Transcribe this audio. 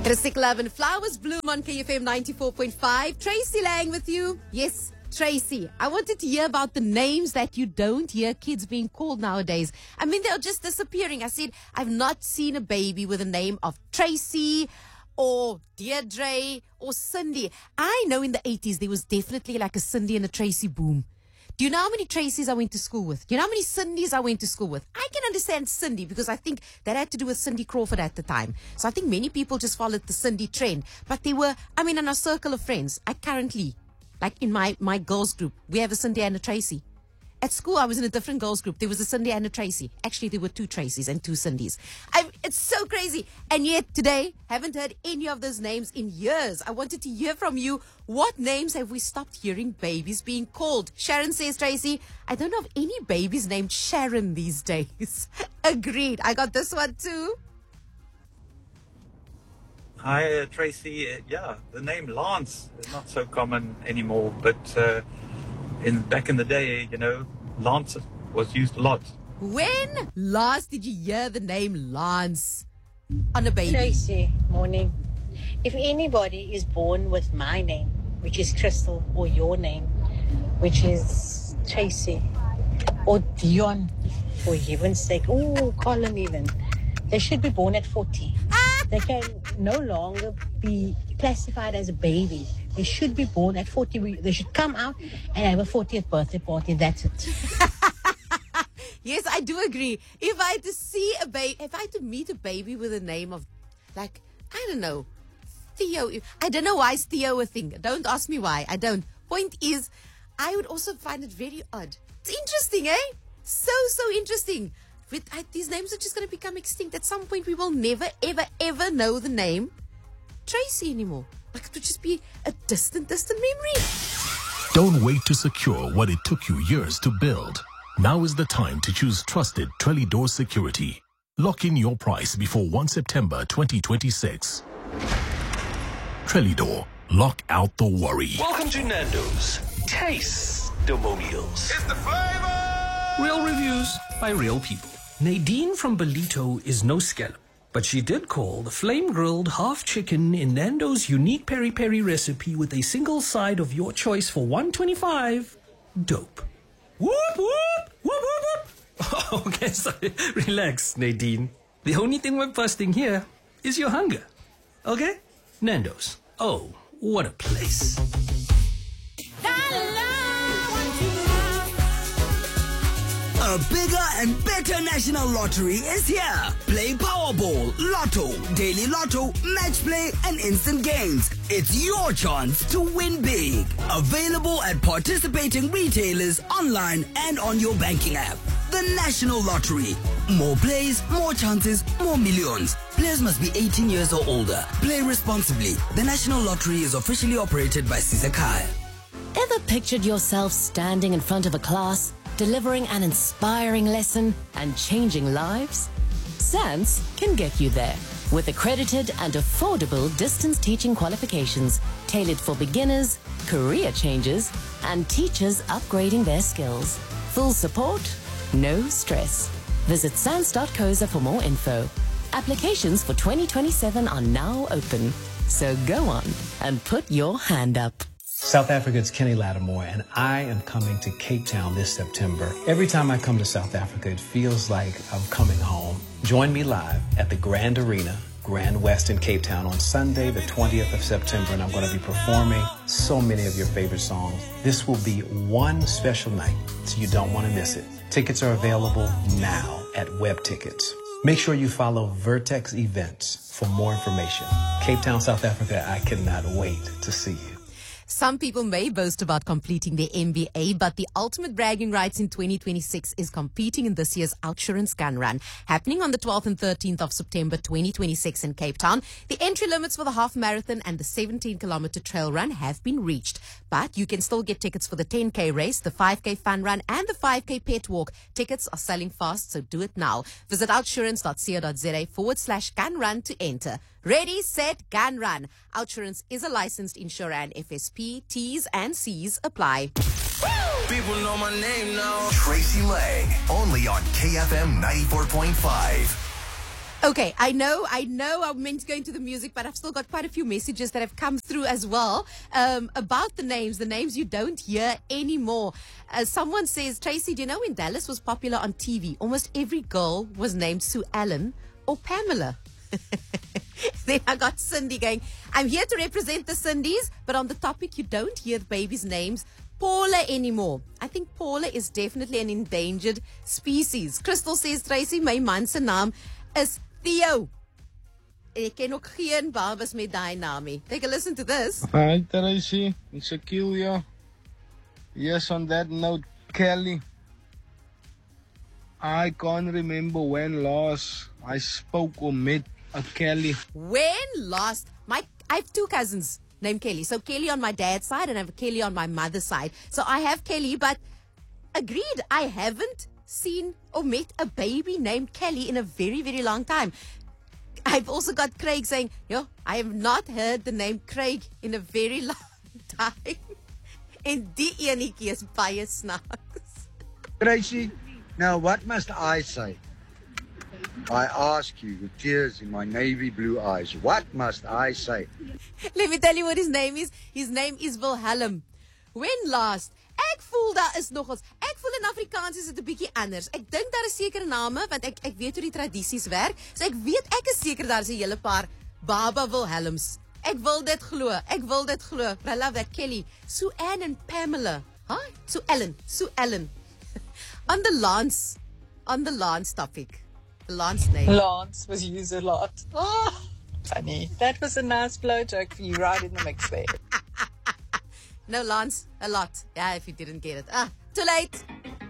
Christic Love and Flowers Bloom on KFM 94.5. Tracy Lang with you. Yes, Tracy. I wanted to hear about the names that you don't hear kids being called nowadays. I mean, they're just disappearing. I said, I've not seen a baby with a name of Tracy or Deirdre or Cindy. I know in the 80s there was definitely like a Cindy and a Tracy boom. Do you know how many Tracys I went to school with? Do you know how many Cindys I went to school with? I can understand Cindy because I think that had to do with Cindy Crawford at the time. So I think many people just followed the Cindy trend. But they were, in our circle of friends, I currently, like in my girls group, we have a Cindy and a Tracy. At school, I was in a different girls group. There was a Cindy and a Tracy. Actually, there were two Tracys and two Cindys. It's so crazy. And yet today, haven't heard any of those names in years. I wanted to hear from you. What names have we stopped hearing babies being called? Sharon says, Tracy, I don't know of any babies named Sharon these days. Agreed. I got this one too. Hi, Tracy. The name Lance is not so common anymore, but back in the day, Lance was used a lot. When last did you hear the name Lance on a baby? Tracy, morning. If anybody is born with my name, which is Crystal, or your name, which is Tracy, or Dion, for heaven's sake, Colin even, they should be born at 40. They can no longer be classified as a baby. They should be born at 40. They should come out and have a 40th birthday party. That's it. Yes, I do agree. If I had to meet a baby with a name of, I don't know, Theo. I don't know why is Theo a thing. Don't ask me why. I don't. Point is, I would also find it very odd. It's interesting, eh? So interesting. These names are just going to become extinct. At some point, we will never, ever, ever know the name Tracy anymore. It would just be a distant memory. Don't wait to secure what it took you years to build. Now is the time to choose trusted Trellidor Security. Lock in your price before 1 September 2026. Trellidor, lock out the worry. Welcome to Nando's Taste-Demonials. It's the flavor! Real reviews by real people. Nadine from Belito is no scallop, but she did call the flame-grilled half chicken in Nando's unique peri-peri recipe with a single side of your choice for $125 dope. Whoop, whoop, whoop, whoop, whoop. Okay, sorry. Relax, Nadine. The only thing we're busting here is your hunger. Okay? Nando's. Oh, what a place. A bigger and better national lottery is here. Play Powerball, Lotto, Daily Lotto, Match Play, and Instant Games. It's your chance to win big. Available at participating retailers, online, and on your banking app. The National Lottery. More plays, more chances, more millions. Players must be 18 years or older. Play responsibly. The National Lottery is officially operated by Caesar Kyle. Ever pictured yourself standing in front of a class, delivering an inspiring lesson and changing lives? SANS can get you there with accredited and affordable distance teaching qualifications tailored for beginners, career changers, and teachers upgrading their skills. Full support, no stress. Visit sans.coza for more info. Applications for 2027 are now open. So go on and put your hand up. South Africa's Kenny Lattimore, and I am coming to Cape Town this September. Every time I come to South Africa, it feels like I'm coming home. Join me live at the Grand Arena, Grand West in Cape Town on Sunday, the 20th of September, and I'm going to be performing so many of your favorite songs. This will be one special night, so you don't want to miss it. Tickets are available now at Web Tickets. Make sure you follow Vertex Events for more information. Cape Town, South Africa, I cannot wait to see you. Some people may boast about completing their MBA, but the ultimate bragging rights in 2026 is competing in this year's Outsurance Gun Run, happening on the 12th and 13th of September 2026 in Cape Town. The entry limits for the half marathon and the 17-kilometer trail run have been reached, but you can still get tickets for the 10K race, the 5K fun run, and the 5K pet walk. Tickets are selling fast, so do it now. Visit outsurance.co.za/gun run to enter. Ready, set, gun, run. Outsurance is a licensed insurer and FSP. T's and C's apply. People know my name now. Tracy Lang, only on KFM 94.5. Okay, I know I'm meant to go into the music, but I've still got quite a few messages that have come through as well about the names you don't hear anymore. Someone says, Tracy, do you know when Dallas was popular on TV, almost every girl was named Sue Ellen or Pamela? Then I got Cindy going, I'm here to represent the Cindys, but on the topic, you don't hear the babies' names Paula anymore. I think Paula is definitely an endangered species. Crystal says, Tracy, my man se naam is Theo. Ek ken ook geen babas met daai naam nie. Take a listen to this. Hi, Tracy. It's Shaquille. Yes, on that note, Kelly. I can't remember when last I spoke or met a Kelly. When last? I have two cousins named Kelly. So Kelly on my dad's side and I have Kelly on my mother's side. So I have Kelly, but agreed, I haven't seen or met a baby named Kelly in a very, very long time. I've also got Craig saying, yo, I have not heard the name Craig in a very long time. En die enetjie is baie snaaks. Tracy, now what must I say? I ask you with tears in my navy blue eyes, what must I say? Let me tell you what his name is. His name is Wilhelm. When last? Ek voel daar is nogals. Ek voel in Afrikaans is dit 'n bietjie anders. Ek dink daar is sekere name want ek weet hoe die tradisies werk. So ek is seker daar is 'n hele paar Baba Wilhelms. Ek wil dit glo. But I love that. Kelly, Sue Ann and Pamela. Huh? Sue Ellen. On the Lance topic. The Lance name. Lance was used a lot. Oh, funny. That was a nice blow joke for you right in the mix there. No, Lance, a lot. Yeah, if you didn't get it. Too late.